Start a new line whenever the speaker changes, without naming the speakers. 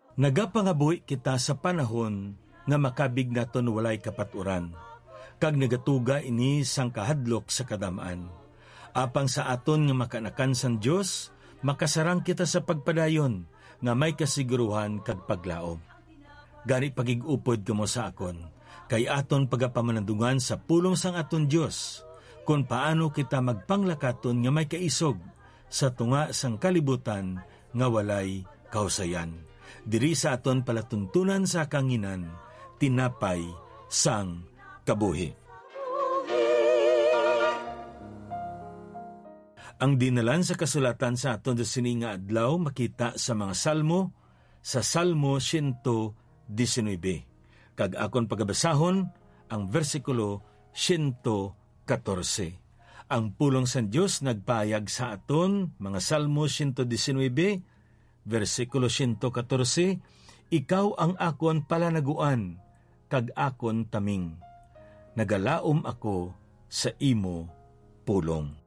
Nagapangabuhi kita sa panahon nga makabig naton walay kapaturan, kag nagatuga ini sang kahadlok sa kadamaan. Apang sa aton nga makanakan san Dios, makasarang kita sa pagpadayon nga may kasiguruhan kag paglaom. Gani pagigupod kamo sa akon, kay aton pagapamanandungan sa pulong sang aton Dios, kung paano kita magpanglakaton nga may kaisog sa tunga sang kalibutan nga walay kausayan. Diri sa aton palatuntunan sa kanginan, tinapay sang kabuhi. Ang dinalan sa kasulatan sa aton sa sininga adlaw makita sa mga salmo, sa Salmo 119. Kag akon pagabasahon ang versikulo 114. Ang pulong sa Dios nagpayag sa aton, mga Salmo 119, versikulo 114, ikaw ang akon palanaguan, kag akon taming. Nagalaom ako sa imo pulong.